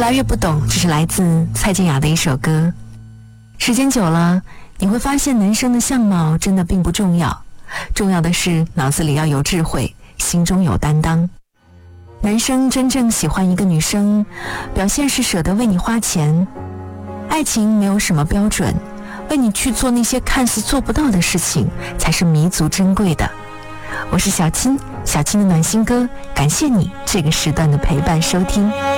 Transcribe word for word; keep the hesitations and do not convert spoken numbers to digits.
来越不懂，这是来自蔡健雅的一首歌。时间久了，你会发现男生的相貌真的并不重要，重要的是脑子里要有智慧，心中有担当。男生真正喜欢一个女生，表现是舍得为你花钱。爱情没有什么标准，为你去做那些看似做不到的事情，才是弥足珍贵的。我是小青，小青的暖心歌，感谢你这个时段的陪伴收听。